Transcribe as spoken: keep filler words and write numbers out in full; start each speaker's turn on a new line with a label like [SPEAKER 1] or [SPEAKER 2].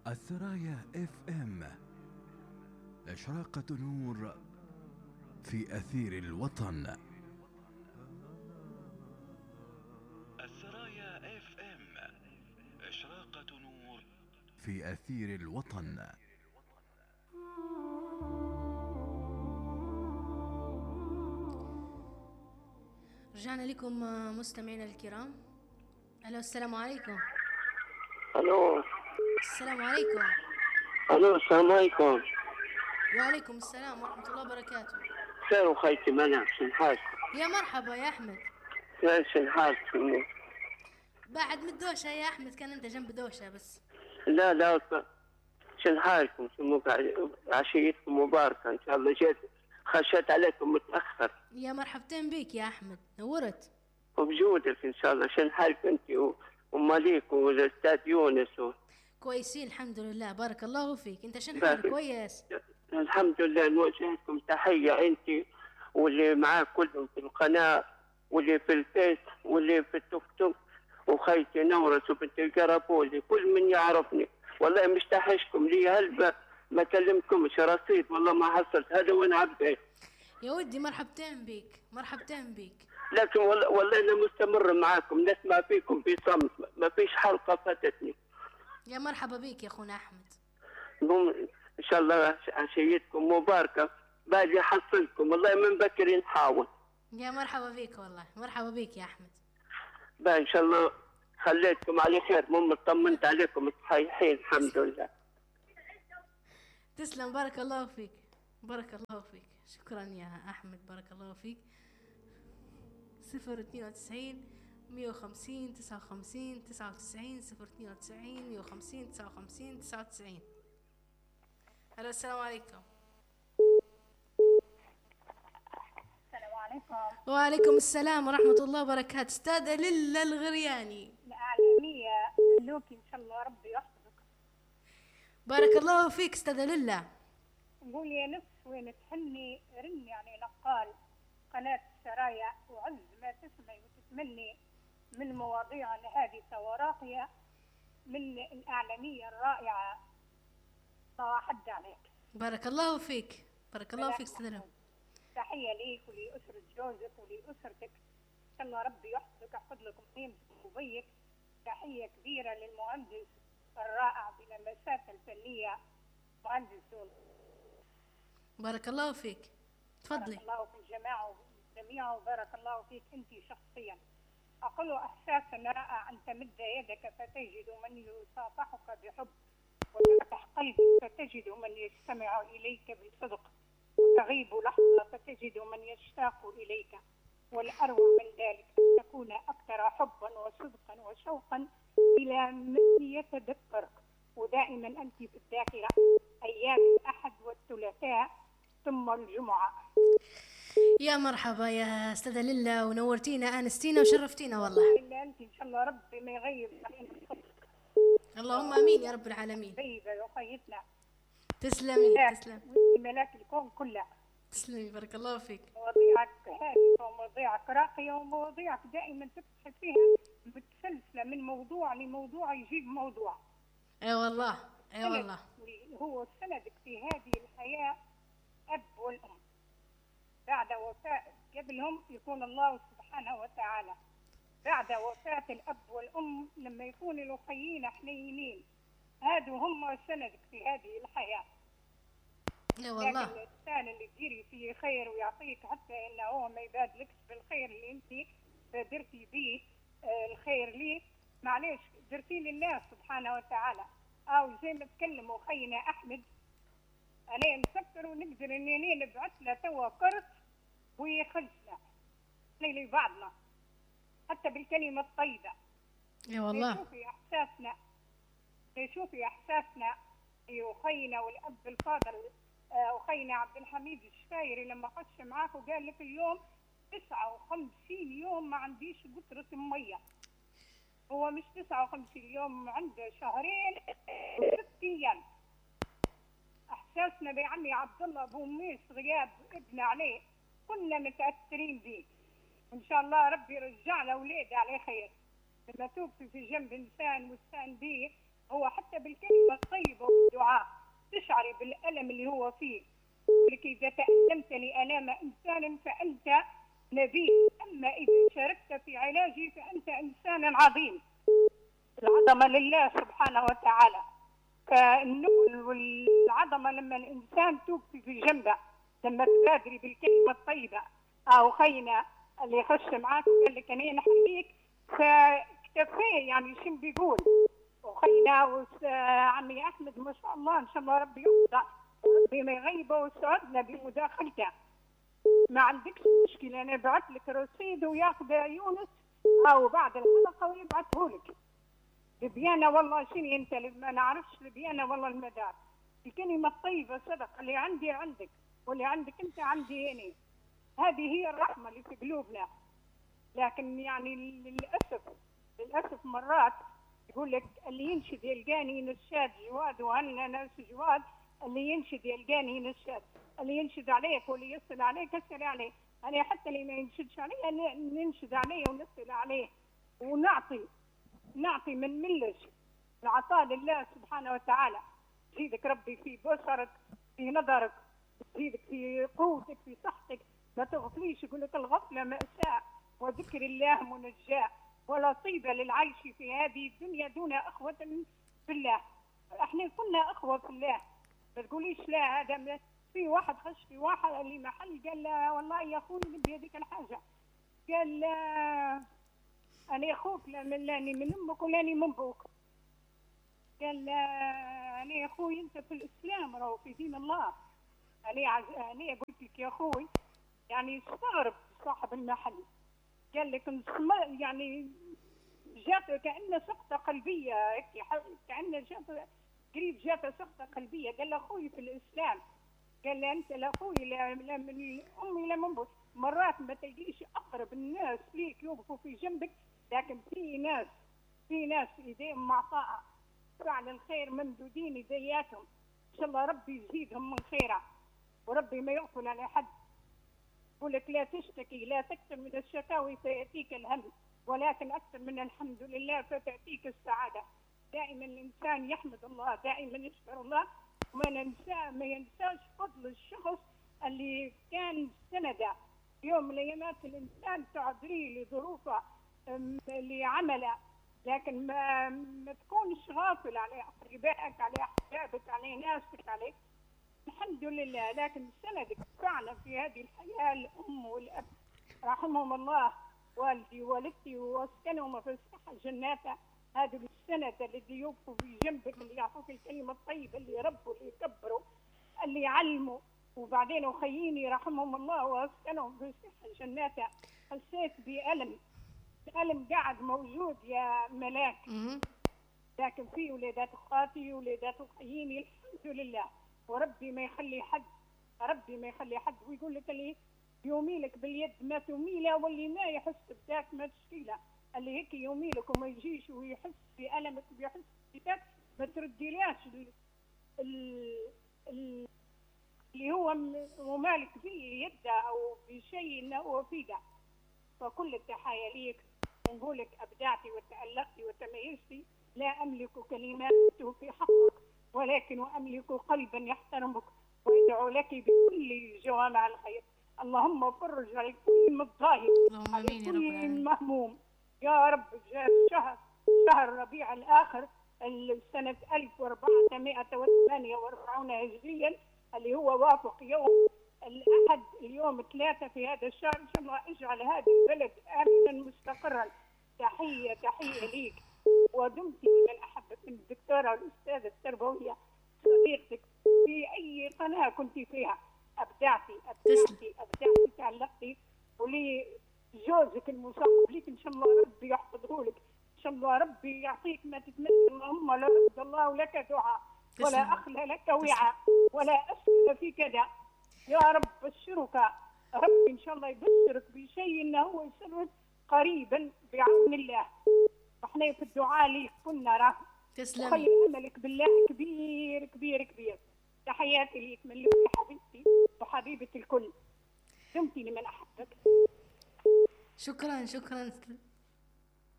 [SPEAKER 1] السرايا اف ام، إشراقة نور في أثير الوطن. السرايا اف ام، إشراقة نور في أثير الوطن.
[SPEAKER 2] رجعنا لكم مستمعينا الكرام. الو السلام عليكم.
[SPEAKER 3] الو
[SPEAKER 2] السلام عليكم.
[SPEAKER 3] الو السلام عليكم.
[SPEAKER 2] وعليكم السلام ورحمة الله وبركاته.
[SPEAKER 3] خير وخيتي منع شن حالك؟
[SPEAKER 2] يا مرحبا يا أحمد.
[SPEAKER 3] خير شن حالك؟
[SPEAKER 2] بعد من الدوشة يا أحمد، كان أنت جنب دوشة بس.
[SPEAKER 3] لا لا شن حالكم؟ عشيتكم مباركة إن شاء الله. جيت خشيت عليكم متأخر.
[SPEAKER 2] يا مرحبتين بيك يا أحمد، نورت
[SPEAKER 3] وبجودك إن شاء الله. شن حالك أنت وماليك والأستاذ يونس و...
[SPEAKER 2] كويسين الحمد لله، بارك الله فيك. أنت شن حالك؟ كويس
[SPEAKER 3] الحمد لله. نوجه لكم تحية أنت واللي معاك كلهم في القناة واللي في الفيس واللي في التوك توك وخيتي نورس وبنت القربولي، كل من يعرفني. والله مشتاحشكم لي هل ما كلمكمش رصيد، والله ما حصلت. هذا وين عبيت
[SPEAKER 2] يا ودي. مرحبتين بيك مرحبتين بيك.
[SPEAKER 3] لكن والله, والله أنا مستمر معاكم، نسمع فيكم في صمت، ما فيش حلقة فاتتني.
[SPEAKER 2] يا مرحبا بيك يا أخونا أحمد.
[SPEAKER 3] إن شاء الله عشيتكم مباركة. باجي أحصلكم والله من بكري نحاول.
[SPEAKER 2] يا مرحبا بيك والله، مرحبا بيك يا أحمد.
[SPEAKER 3] بقى إن شاء الله خليتكم على خير، مم طمنت عليكم صحيحين الحمد لله.
[SPEAKER 2] تسلم، بارك الله فيك بارك الله فيك. شكرا يا أحمد، بارك الله فيك. صفر اثنين وتسعين مية وخمسين تسعة وخمسين تسعة وتسعين صفر اثنين وتسعين مية وخمسين تسعة وخمسين تسعة وتسعين. ألو السلام عليكم.
[SPEAKER 4] السلام عليكم.
[SPEAKER 2] وعليكم السلام ورحمة الله وبركاته. استاذة للا الغرياني
[SPEAKER 4] الإعلامية لوكي إن شاء الله ربي يحفظك.
[SPEAKER 2] بارك الله فيك استاذة للا.
[SPEAKER 4] نقول يا نفس وين تحني رني يعني نقال قناة السرايا، وعز ما تسمعي وتتمني من مواضيع هادفة وراقية من الإعلامية الرائعة. الله حد عليك.
[SPEAKER 2] بارك الله فيك بارك الله فيك استاذة للا.
[SPEAKER 4] تحية ليك ولأسرة جوزك ولأسرتك، إن شاء الله ربي يحفظك يحفظ لكم قيمتك وبيك. تحية كبيرة للمهندس الرائع بلمسات الفنية مهندس يونس.
[SPEAKER 2] بارك الله فيك، تفضلي.
[SPEAKER 4] بارك الله في الجماعة والجميع وبارك الله فيك أنت شخصيا. أقول إحساس رائع أن تمد يدك فتجد من يصافحك بحب، وتفتح قلبك فتجد من يستمع إليك بصدق، وتغيب لحظة فتجد من يشتاق إليك. والأروع من ذلك أن تكون أكثر حبا وصدقا وشوقا إلى من يتذكرك، ودائما أنت في الذاكرة أيام الأحد والثلاثاء ثم الجمعة.
[SPEAKER 2] يا مرحبا يا استاذة للا، ونورتينا انستينا وشرفتينا والله.
[SPEAKER 4] إلا أنت إن شاء الله ربي ما يغيب علينا صدقك.
[SPEAKER 2] اللهم امين يا رب العالمين.
[SPEAKER 4] طيبة يا خيتنا.
[SPEAKER 2] تسلمي تسلم.
[SPEAKER 4] وانت ملاك الكون كله.
[SPEAKER 2] تسلمي بارك الله فيك.
[SPEAKER 4] مواضيعك هادفة ومواضيعك راقية ومواضيعك دائما تبحث فيها متسلسلة من موضوع لموضوع يجيب موضوع.
[SPEAKER 2] اي والله اي والله.
[SPEAKER 4] هو سندك في هذه الحياة أب والأم. بعد وفاة قبلهم يكون الله سبحانه وتعالى. بعد وفاة الأب والأم لما يكون الأخيين حنينين، هادو هم سندك في هذه الحياة.
[SPEAKER 2] اي والله.
[SPEAKER 4] الإنسان اللي تديري فيه خير ويعطيك حتى إنه هو ما يبادلكش بالخير اللي أنت درتي به آه الخير ليه، معليش درتي لله سبحانه وتعالى. أو زي ما تكلموا خينا أحمد، أنا نفكر ونقدر إنني نبعث له توا كرت ويخلصنا لبعضنا حتى بالكلمة الطيبة.
[SPEAKER 2] اي والله.
[SPEAKER 4] شوفي إحساسنا شوفي إحساسنا أخينا والأب الفاضل أخينا عبد الحميد الشفايري لما خش معاك وقال لك اليوم تسعة وخمسين يوم ما عنديش قطرة مية. هو مش تسعة وخمسين يوم، عنده شهرين وست أيام. إحساسنا بعمي عبد الله أبو ميس غياب ابن عليه كنا متأثرين به. إن شاء الله ربي يرجع له أولاده على خير. لما توقفي في جنب إنسان واستان به هو حتى بالكلمة الطيبة اللي هو فيه. لك إذا تألمت لآلام إنسان فأنت نبي، أما إذا شاركت في علاجي فأنت إنسان عظيم. العظمة لله سبحانه وتعالى. فالنبل والعظمة لما الإنسان توقفي في جنبه، لما تبادري بالكلمة الطيبة. أو خينا اللي يخش معاك قال لك أنا نحييك فاكتفيه، يعني شو بيقول. وخينا عمي أحمد ما شاء الله إن شاء الله ربي يرضى ربي ما يغيبه ويسعدنا بمداخلته. ما عندكش مشكلة، أنا بعت لك رصيد وياخذ يونس أو بعد الحلقة ويبعته لك. لبيانة والله شنو أنت ما نعرفش لبيانة والله المدار. الكلمة الطيبة صدق، اللي عندي عندك واللي عندك أنت عندي أنا. هذه هي الرحمة اللي في قلوبنا. لكن يعني للأسف للأسف مرات يقول لك اللي ينشد يلقاني نشاد جواد، وهنا ناس جواد. اللي ينشد يلقاني نشاد، اللي ينشد عليك واللي يصل عليك يصل عليه. أنا حتى اللي ما ينشدش عليه ننشد عليه ونصل عليه ونعطي نعطي من ملش العطاء لله سبحانه وتعالى. يزيدك ربي في بصرك، في نظرك، يزيدك في قوتك، في صحتك. ما تغفليش، يقول لك الغفلة مأساة وذكر الله منجاة، ولا طيبة للعيش في هذه الدنيا دون أخوة في الله. احنا كنا أخوة في الله، ما تقوليش لا. هذا في واحد خش في واحد اللي محل قال له والله يا أخوي نبي هذيك الحاجة، قال له أنا أخوك لاني من أمك ولاني من بوك. قال له أنا يا أخوي أنت في الإسلام راهو في دين الله. أنا عز... أنا قلت لك يا أخوي يعني استغرب صاحب المحل، قال لك يعني جات كأنه سقطة قلبية هيك، كأنه جات قريب جات سقطة قلبية. قال له أخوي في الإسلام. قال له أنت لأخوي لا من أمي لا من بوك. مرات ما تجيش أقرب الناس ليك يوقفوا في جنبك، لكن في ناس في ناس ايديهم معطاءة فعل الخير ممدودين يدياتهم. ان شاء الله ربي يزيدهم من خيره، وربي ما يغفل على حد. يقول لك لا تشتكي، لا تكثر من الشكاوي فياتيك الهم، ولكن اكثر من الحمد لله فتاتيك السعاده. دائما الانسان يحمد الله، دائما يشكر الله، وما ننسى ما ينساش فضل الشخص اللي كان سنده يوم من الايامات. الانسان تعذريه لظروفه لعمله، لكن ما ما تكونش غافل على اقربائك، على احبابك، على ناسك، عليك الحمد لله. لكن سندك فعلا في هذه الحياه الام والاب رحمهم الله، والدي ووالدتي واسكنهم في الصحه جناته. هذا السند الذي يوقفوا في جنبك، اللي يعطوك الكلمه الطيبه، اللي يربوا، اللي يكبروا، اللي يعلموا. وبعدين اخييني رحمهم الله واسكنهم في الصحه جناته، حسيت بألم الألم قاعد موجود يا ملاك. لكن في ولادات اخواتي ولادات اخييني الحمد لله، وربي ما يخلي حد، ربي ما يخلي حد. ويقول لك اللي يوميلك باليد ما تميله، واللي ما يحس بذاك ما تشكيله. اللي هيك يوميلك وما يجيش ويحس بألمك ويحس بذاك ما ترديلاش اللي هو ممالك به يده او بشيء انه هو فيده. فكل التحايا ليك، ونقول لك ابدعتي وتألقتي وتميزتي. لا املك كلمات في حقك، ولكن املك قلبا يحترمك، وادعو لك بكل جوامع الخير. اللهم فرج على كل مضايق، على كل مهموم يا رب. جاء الشهر شهر ربيع الاخر السنه ألف وأربعمائة وثمانية وأربعين هجريا، اللي هو وافق يوم الأحد اليوم ثلاثة في هذا الشهر. إن شاء الله اجعل هذا البلد آمنا مستقرا. تحية تحية ليك، ودمتي من أحبك من الدكتورة والأستاذة التربوية صديقتك في أي قناة كنت فيها. أبدعتي أبدعتي أبدعتي تعلقتي، ولي جوزك المصاحب ليك إن شاء الله ربي يحفظه لك. إن شاء الله ربي يعطيك ما تتمنى. اللهم لا رد الله لك دعاء، ولا أخلى لك وعاء، ولا أسأل في كذا. يا رب بشرك، ربي إن شاء الله يبشرك بشيء إنه هو يسرك قريبا بعون الله. احنا في الدعاء ليك كنا راه.
[SPEAKER 2] تسلمي.
[SPEAKER 4] وخلي أملك بالله كبير كبير كبير. تحياتي ليك من لك حبيبتي وحبيبة الكل. دمتي لمن أحبك.
[SPEAKER 2] شكرا شكرا